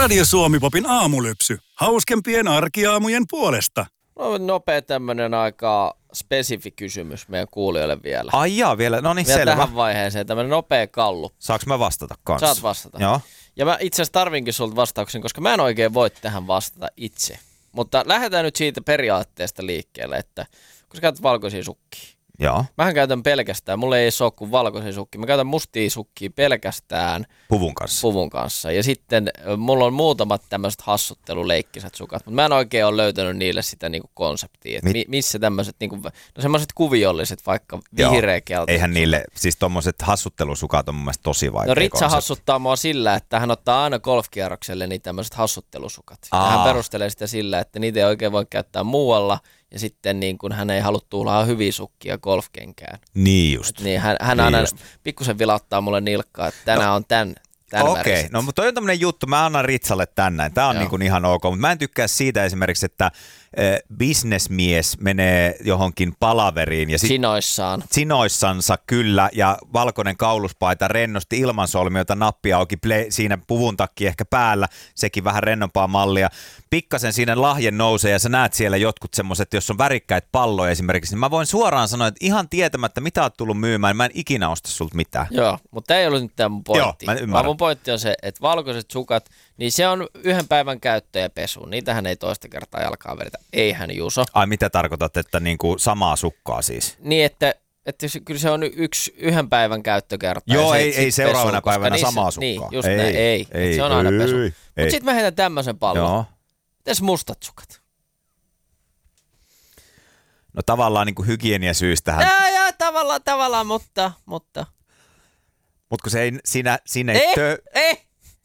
Radio Suomi-popin aamulypsy. Hauskempien arkiaamujen puolesta. No, nopea tämmönen aika spesifi kysymys meidän kuulijoille vielä. Ai jaa, vielä, no niin vielä selvä. tähän vaiheeseen tämmönen nopea kallu. Saanko mä vastata kanssa? Saat vastata. Joo. Ja mä itse asiassa tarvinkin sulta vastauksen, koska mä en oikein voi tähän vastata itse. Mutta lähdetään nyt siitä periaatteesta liikkeelle, että kun sä käytät valkoisia sukkia. Joo. Mähän käytän pelkästään, mulla ei ole kuin valkoisia sukkia. Mä käytän mustia sukkia pelkästään puvun kanssa. Ja sitten mulla on muutamat tämmöiset hassutteluleikkiset sukat, mutta mä en oikein ole löytänyt niille sitä niinku konseptia. Että missä tämmöiset, niinku, no semmoiset kuviolliset, vaikka vihreä-keltaiset. Eihän niille, siis tommoset hassuttelusukat on mun mielestä tosi vaikea. No Ritsa konsepti. hassuttaa mua sillä, että hän ottaa aina golfkierrokselle niitä tämmöiset hassuttelusukat. Hän perustelee sitä sillä, että niitä ei oikein voi käyttää muualla. Ja sitten niin kun hän ei halua tuhlaa hyviä sukkia golfkenkään. Niin just. Niin hän aina pikkusen vilauttaa mulle nilkkaa, että tänään on tän Okei, no mutta toi on tämmönen juttu, mä annan Ritsalle tänään. Tää on niin kuin ihan ok, mutta mä en tykkää siitä esimerkiksi, että bisnesmies menee johonkin palaveriin ja Sinoissansa kyllä, ja valkoinen kauluspaita rennosti ilman solmiota, nappi auki, siinä puvun takki ehkä päällä, sekin vähän rennompaa mallia. Pikkasen siinä lahje nousee ja sä näet siellä jotkut semmoset, jos on värikkäitä palloja esimerkiksi, niin mä voin suoraan sanoa, että ihan tietämättä mitä oot tullut myymään, mä en ikinä osta sulta mitään. Joo, mutta ei ollut nyt tämä mun pointti. Joo, mä ymmärrän. Mun pointti on se, että valkoiset sukat, niin se on yhden päivän käyttö ja pesu. Niitähän ei toista kertaa jalkaa vedetä. Eihän Juuso. Ai mitä tarkoitat, että niinku samaa sukkaa siis? Niin, että kyllä se on yhden päivän käyttökerta. Joo, ei seuraavana pesu, päivänä niissä, samaa sukkaa. Niin, just näin, ei. Se on aina pesu. Mutta sitten mä heitän tämmöisen pallon. Joo. Mites mustat sukat? No tavallaan niinku hygieniasyystähän. Joo, tavallaan, mutta. Mutta kun se ei, siinä ei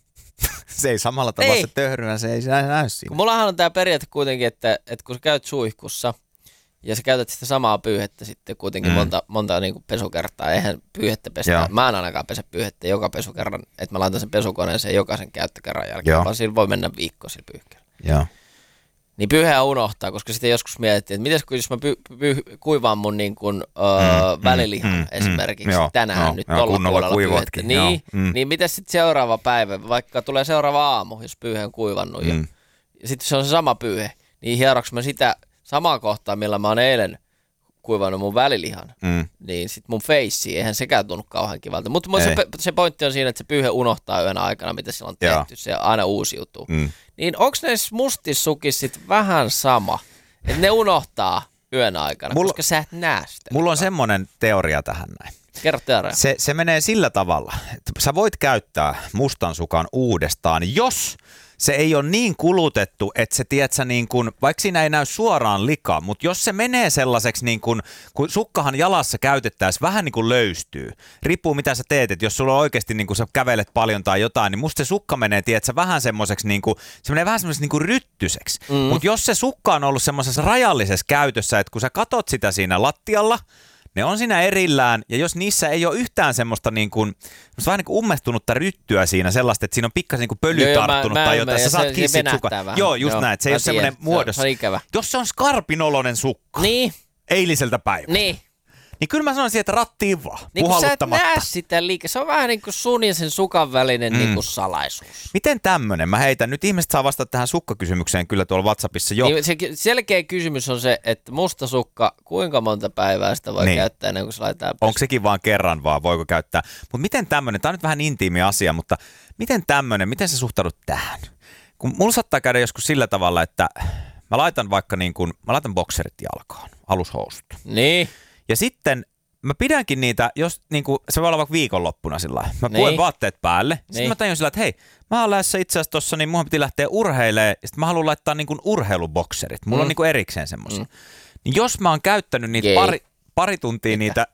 se ei samalla tavalla se töhrynä, se ei näy siinä. Kun mullahan on tää periaate kuitenkin, että kun sä käyt suihkussa ja sä käytät sitä samaa pyyhettä sitten kuitenkin monta niin kuin pesukertaa, eihän pyyhettä pestä. Joo. Mä en ainakaan pese pyyhettä joka pesukerran, että mä laitan sen pesukoneeseen jokaisen käyttökerran jälkeen, Joo. vaan siinä voi mennä viikko sillä pyyhkeellä. Joo. Niin pyyheä unohtaa, koska sitten joskus miettii, että mites jos mä kuivaan mun niin kuin, välilihan esimerkiksi tänään nyt tuolla puolella pyyhettä. Niin mites sitten seuraava päivä, vaikka tulee seuraava aamu, jos pyyhe on kuivannut ja sitten se on se sama pyyhe, niin hieroks mä sitä samaa kohtaa, millä mä oon eilen kuivannut mun välilihan, niin sit mun feissi, eihän sekään tunnu kauhean kivalta. Mutta se pointti on siinä, että se pyyhe unohtaa yönä aikana, mitä sillä on tehty, se aina uusiutuu. Niin onko näissä mustissukissa sit vähän sama, että ne unohtaa yön aikana, koska sä et näe sitä? Mulla on semmoinen teoria tähän näin. Kerro teoria. Se menee sillä tavalla, että sä voit käyttää mustan sukan uudestaan, jos se ei ole niin kulutettu, että se, tiedätkö, niin kun, vaikka siinä ei näy suoraan likaa, mutta jos se menee sellaiseksi, niin kun sukkahan jalassa käytettäisiin vähän niin kuin löystyy. Riippuu mitä sä teet, että jos sulla on oikeasti niin kun sä kävelet paljon tai jotain, niin musta se sukka menee, tiedätkö, vähän semmoiseksi, niin se menee vähän semmoiseksi niin ryttyseksi. Mutta jos se sukka on ollut semmoisessa rajallisessa käytössä, että kun sä katot sitä siinä lattialla, ne on siinä erillään, ja jos niissä ei ole yhtään semmoista niin kuin, vähän niin kuin ummehtunutta ryttyä siinä, sellaista, että siinä on pikkasen niin kuin pöly tarttunut tai jotain, sä saat kissit sukaan. Joo, just näin, että se ei ole semmoinen muodossa. Se on ikävä. Jos se on skarpinoloinen sukka eiliseltä päivältä, niin kyllä mä sanoisin, että rattiin vaan, niin puhalluttamatta. Sä et näe sitä liikaa, se on vähän niin kuin sun ja sen sukan välinen niin kuin salaisuus. Miten tämmönen? Mä heitän, nyt ihmiset saa vastata tähän sukkakysymykseen kyllä tuolla WhatsAppissa jo. Niin, se selkeä kysymys on se, että musta sukka, kuinka monta päivää sitä voi käyttää ennen kuin se laitetaan pesuun? Onko sekin vaan kerran vaan, voiko käyttää? Mutta miten tämmönen, tää on nyt vähän intiimi asia, mutta miten sä suhtaudut tähän? Kun mulla saattaa käydä joskus sillä tavalla, että mä laitan vaikka niin kuin, mä laitan bokserit jalkaan, alushousut. Niin. Ja sitten mä pidänkin niitä, jos niinku, se voi olla vaikka viikonloppuna sillä lailla. Mä puen vaatteet päälle. Sitten mä tajun sillä, että hei, mä oon lähdössä itse asiassa tossa, niin mun piti lähteä urheilemaan. Ja sitten mä haluan laittaa niinku urheilubokserit. Mulla on niinku erikseen semmosia. Niin jos mä oon käyttänyt niitä pari tuntia niitä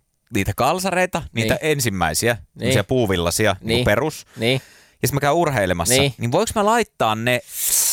kalsareita, niitä ensimmäisiä, puuvillaisia, niinku perus. Ja sitten mä käyn urheilemassa. Niin voiko mä laittaa ne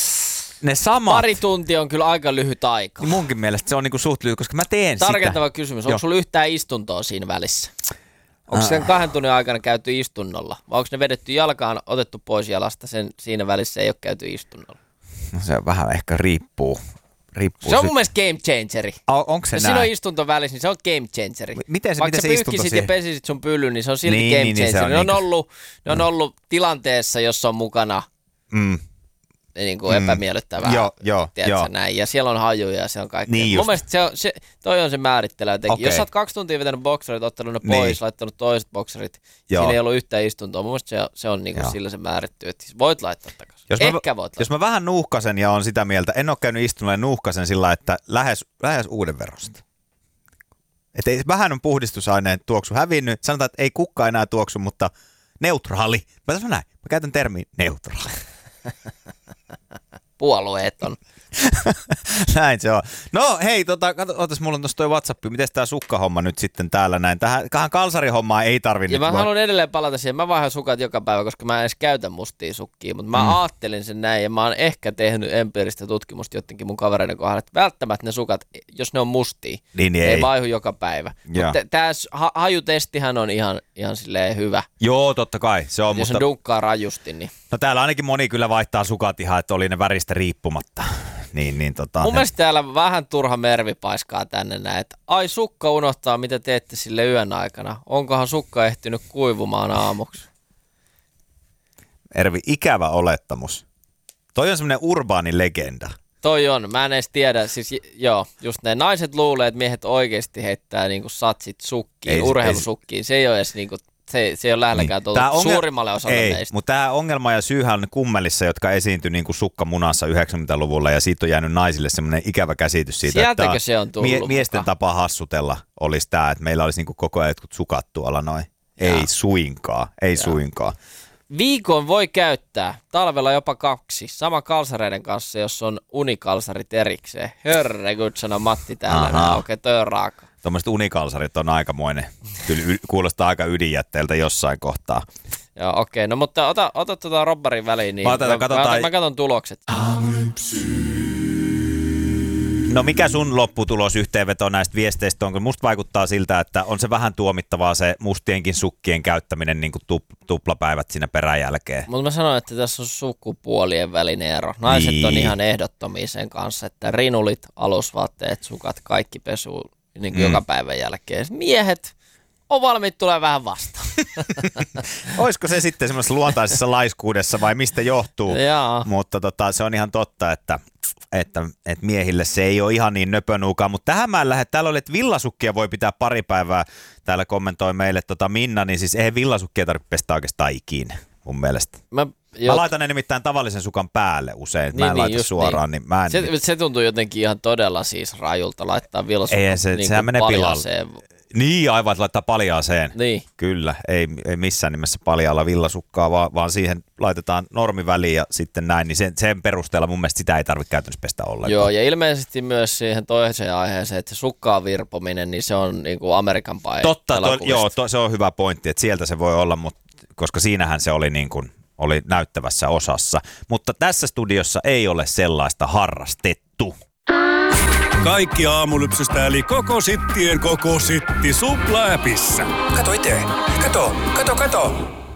samat. Pari tuntia on kyllä aika lyhyt aika. Niin munkin mielestä se on niinku suht lyhyt, koska mä teen Tarkentava kysymys, onko sulla yhtään istuntoa siinä välissä? Onko sen 2 tunnin aikana käyty istunnolla? Vai onko ne vedetty jalkaan, otettu pois jalasta, siinä välissä ei ole käyty istunnolla? No se vähän ehkä riippuu. Se on mun mielestä game changeri. Onko se jos näin? Siinä on istunto välissä, niin se on game changeri. Miten se istunto pyyhkisit ja pesisit sun pyllyn, niin se on silti game changeri. Ne on ollut tilanteessa, jossa on mukana niin kuin epämiellyttävää, tiedätkö näin. Ja siellä on hajuja ja siellä on kaikkea. Niin mun mielestä toi on se määrittelevä tekijä. Jos sä oot 2 tuntia vetänyt bokserit, ottanut ne pois, laittanut toiset bokserit, siinä ei ollut yhtään istuntoa. Mun mielestä se on niinku sillä se määrittyy, että voit laittaa takaisin. Jos mä vähän nuuhkasen ja on sitä mieltä, en ole käynyt istunnolle nuuhkasen sillä, että lähes uuden verosta. Että vähän on puhdistusaineen tuoksu hävinnyt. Sanotaan, että ei kukka enää tuoksu, mutta neutraali. Mä sanon näin. Mä käytän termiä neutraali. Puolueeton. Näin se on. No hei, ootas, mulla on tossa toi WhatsApp. Miten tää sukkahomma nyt sitten täällä näin? Tähän kalsarihommaa ei tarvi nyt. Ja mä haluan edelleen palata siihen. Mä vaihdan sukat joka päivä, koska mä en edes käytä mustia sukkia. Mutta mä ajattelin sen näin ja mä oon ehkä tehnyt empiiristä tutkimusta jotenkin mun kavereiden kohdalla. Että välttämättä ne sukat, jos ne on mustia, niin ei vaihdu joka päivä. Mutta tää hajutestihän on ihan silleen hyvä. Joo, totta kai. Se on, jos mutta... on dunkkaa rajusti, niin... No täällä ainakin moni kyllä vaihtaa sukat ihan, että oli ne väristä riippumatta. Mun mielestä täällä vähän turha mervi paiskaa tänne näin, että ai sukka unohtaa, mitä teette sille yön aikana. Onkohan sukka ehtinyt kuivumaan aamuksi? Ervi, ikävä olettamus. Toi on semmoinen urbaani legenda. Toi on, mä en edes tiedä, siis just ne naiset luulee, että miehet oikeasti heittää niinku satsit sukkiin, urheilusukkiin. Se ei ole edes niinku... Se ei ole lähelläkään suurimmalle osalle meistä. Mutta tämä ongelma ja syyhän on kummelissa, jotka esiintyi niin kuin sukkamunassa 90-luvulla ja siitä on jäänyt naisille semmoinen ikävä käsitys siitä, sieltäkö että se on tullut miesten tapa hassutella olisi tämä, että meillä olisi niin kuin koko ajan jotkut sukat tuolla noin. Ei suinkaan. Viikon voi käyttää, talvella jopa 2, sama kalsareiden kanssa, jos on unikalsarit erikseen. Herregud, sanoo Matti täällä. Okei, toi on raaka. Tuommoiset unikalsarit on aikamoinen. Kyllä kuulostaa aika ydinjätteeltä jossain kohtaa. Joo, okei. No mutta ota tuota robbarin väliin, niin mä katson tulokset. No mikä sun lopputulos yhteenveto näistä viesteistä on? Musta vaikuttaa siltä, että on se vähän tuomittavaa se mustienkin sukkien käyttäminen niin kuin tuplapäivät siinä peräjälkeen. Mutta mä sanoin, että tässä on sukupuolien välinen ero. Naiset on ihan ehdottomia sen kanssa, että rinulit, alusvaatteet, sukat, kaikki pesuu niin kuin joka päivän jälkeen. Miehet on valmiit tulee vähän vastaan. Olisiko se sitten semmoisessa luontaisessa laiskuudessa vai mistä johtuu? Mutta se on ihan totta, että miehille se ei ole ihan niin nöpönuukaan, mutta tähän mä en lähde. Täällä oli, että villasukkia voi pitää pari päivää. Täällä kommentoi meille Minna, niin siis eihän villasukkia tarvitse pestä oikeastaan ikinä mun mielestä. Mä laitan ne nimittäin tavallisen sukan päälle usein. Mä en laita suoraan. Niin mä en... Se tuntuu jotenkin ihan todella siis rajulta laittaa villasukan sehän menee pilalle. Niin, aivan, että laittaa paljaaseen. Niin. Kyllä, ei missään nimessä paljaalla villasukkaa, vaan siihen laitetaan normiväliin ja sitten näin, niin sen perusteella mun mielestä sitä ei tarvitse käytännössä pestä ollenkaan. Joo, ja ilmeisesti myös siihen toiseen aiheeseen, että se sukkaan virpominen, niin se on niin kuin American Pie. Totta, se on hyvä pointti, että sieltä se voi olla, mutta koska siinähän se oli niin kuin, oli näyttävässä osassa. Mutta tässä studiossa ei ole sellaista harrastettu. Kaikki aamulypsystä eli koko sittien koko sitti Supla-äpissä. Kato itse. Kato.